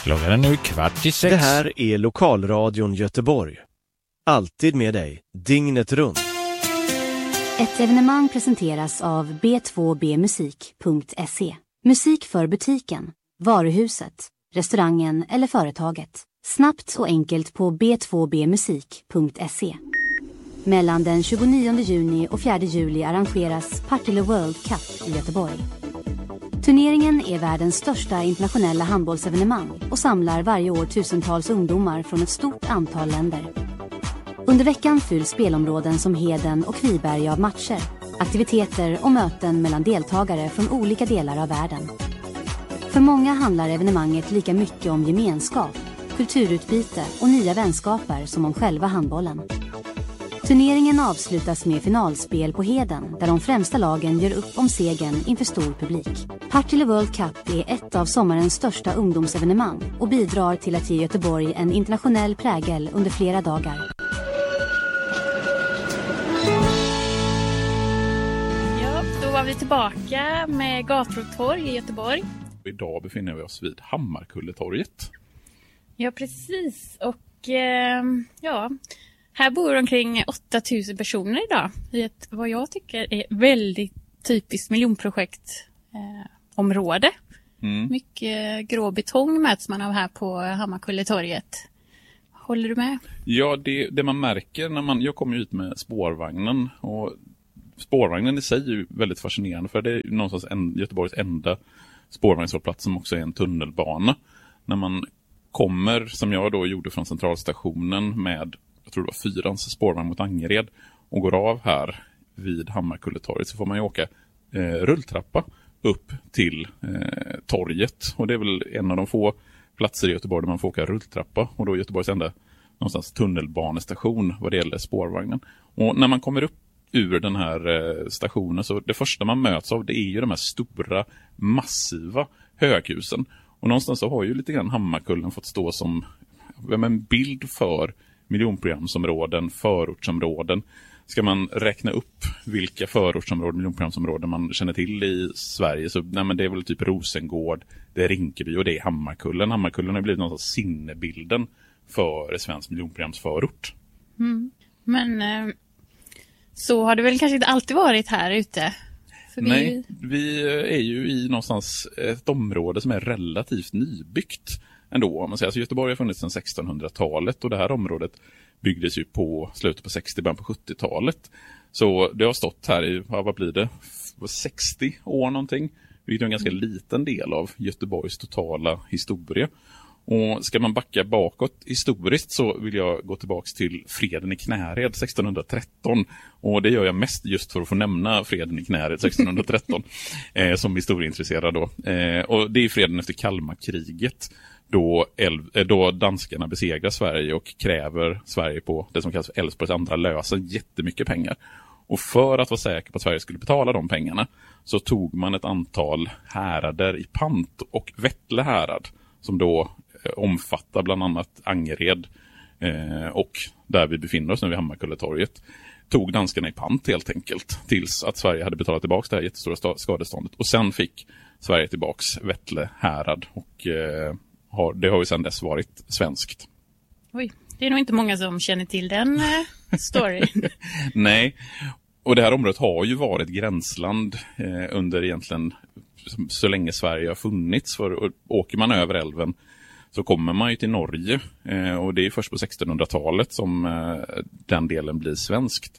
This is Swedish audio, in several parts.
Klockan är nu 5:15. Det här är Lokalradion Göteborg. Alltid med dig, dygnet runt. Ett evenemang presenteras av b2bmusik.se. Musik för butiken, varuhuset, restaurangen eller företaget. Snabbt och enkelt på b2bmusik.se. Mellan den 29 juni och 4 juli arrangeras Partille World Cup i Göteborg. Turneringen är världens största internationella handbollsevenemang och samlar varje år tusentals ungdomar från ett stort antal länder. Under veckan fylls spelområden som Heden och Kviberg av matcher, aktiviteter och möten mellan deltagare från olika delar av världen. För många handlar evenemanget lika mycket om gemenskap, kulturutbyte och nya vänskaper som om själva handbollen. Turneringen avslutas med finalspel på Heden där de främsta lagen gör upp om segern inför stor publik. Partille World Cup är ett av sommarens största ungdomsevenemang och bidrar till att ge Göteborg en internationell prägel under flera dagar. Ja, då var vi tillbaka med gator och torg i Göteborg. Idag befinner vi oss vid Hammarkulletorget. Ja, precis. Och här bor omkring 8000 personer idag i ett, vad jag tycker är väldigt typiskt miljonprojektområde. Mycket grå betong möts man av här på Hammarkulletorget. Håller du med? Ja, det man märker när jag kommer ut med spårvagnen, och spårvagnen i sig är ju väldigt fascinerande för det är någonstans Göteborgs enda spårvagnshållplats som också är en tunnelbana. När man kommer, som jag då gjorde från centralstationen med, jag tror det var 4 spårvagn mot Angered och går av här vid Hammarkulletorget, så får man ju åka rulltrappa upp till torget. Och det är väl en av de få platser i Göteborg där man får åka rulltrappa, och då är Göteborgs enda någonstans tunnelbanestation vad det gäller spårvagnen. Och när man kommer upp ur den här stationen, så det första man möts av det är ju de här stora, massiva höghusen. Och någonstans så har ju lite grann Hammarkullen fått stå som en bild för miljonprogramsområden, förortsområden. Ska man räkna upp vilka förortsområden, miljonprogramsområden man känner till i Sverige, så men det är väl typ Rosengård, det är Rinkeby och det är Hammarkullen. Hammarkullen har blivit någon sorts sinnebilden för svensk miljonprogramsförort. Men så har det väl kanske inte alltid varit här ute? Nej, vi är ju i någonstans ett område som är relativt nybyggt ändå. Om man säger. Alltså Göteborg har funnits sedan 1600-talet och det här området byggdes ju på slutet på 60, början på 70-talet. Så det har stått här i, vad blir det, 60 år någonting. Vilket är en ganska liten del av Göteborgs totala historia. Och ska man backa bakåt historiskt så vill jag gå tillbaka till freden i Knäred 1613. Och det gör jag mest just för att få nämna freden i Knäred 1613 som historieintresserad då. Och det är freden efter Kalmarkriget då danskarna besegrar Sverige och kräver Sverige på det som kallas för Älvsborgs andra lösen jättemycket pengar. Och för att vara säker på att Sverige skulle betala de pengarna så tog man ett antal härader i pant, och Vättle härad som då omfattar bland annat Angered och där vi befinner oss nu vid Hammarkulletorget, tog danskarna i pant helt enkelt tills att Sverige hade betalat tillbaka det här jättestora skadeståndet, och sen fick Sverige tillbaks Vättle härad och det har ju sedan dess varit svenskt. Oj, det är nog inte många som känner till den storyn. Nej, och det här området har ju varit gränsland under egentligen så länge Sverige har funnits, för åker man över älven så kommer man ju till Norge och det är först på 1600-talet som den delen blir svenskt.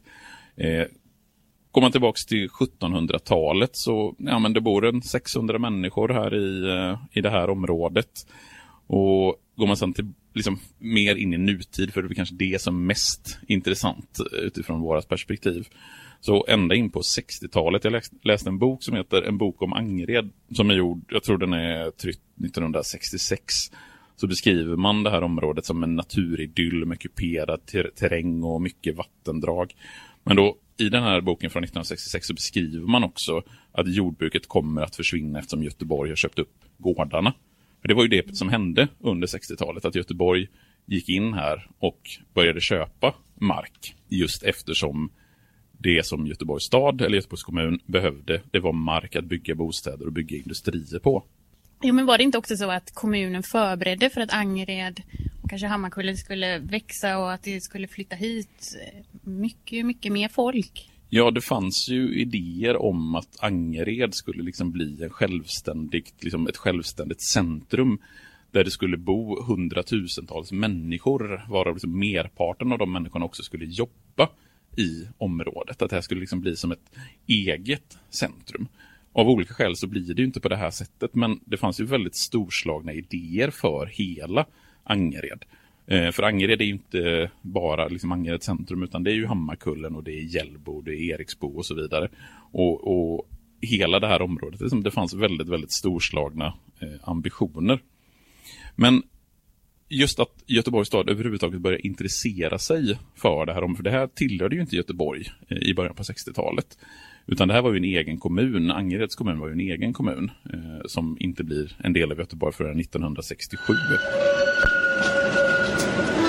Går man tillbaka till 1700-talet så men det bor en 600 människor här i det här området. Och går man sen till liksom mer in i nutid, för det är kanske det som är mest intressant utifrån vårat perspektiv. Så ända in på 60-talet, jag läste en bok som heter En bok om Angered som är gjord, jag tror den är tryckt 1966. Så beskriver man det här området som en naturidyll med kuperad terräng och mycket vattendrag. Men då i den här boken från 1966 så beskriver man också att jordbruket kommer att försvinna eftersom Göteborg har köpt upp gårdarna. För det var ju det som hände under 60-talet, att Göteborg gick in här och började köpa mark just eftersom det som Göteborgs stad eller Göteborgs kommun behövde, det var mark att bygga bostäder och bygga industrier på. Ja, men var det inte också så att kommunen förberedde för att Angered och kanske Hammarkullen skulle växa och att det skulle flytta hit mycket, mycket mer folk? Ja, det fanns ju idéer om att Angered skulle liksom bli ett självständigt centrum där det skulle bo hundratusentals människor, varav liksom merparten av de människorna också skulle jobba i området. Att det här skulle liksom bli som ett eget centrum. Av olika skäl så blir det ju inte på det här sättet, men det fanns ju väldigt storslagna idéer för hela Angered. För Angered är ju inte bara liksom Angered centrum, utan det är ju Hammarkullen och det är Hjällbo, det är Eriksbo och så vidare. Och hela det här området, det fanns väldigt, väldigt storslagna ambitioner. Men just att Göteborgs stad överhuvudtaget började intressera sig för det här området, för det här tillhörde ju inte Göteborg i början på 60-talet. Utan det här var ju en egen kommun. Angereds kommun var ju en egen kommun som inte blir en del av Göteborg förrän 1967.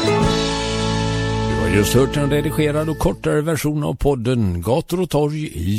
Du har just hört en redigerad och kortare version av podden Gator och torg i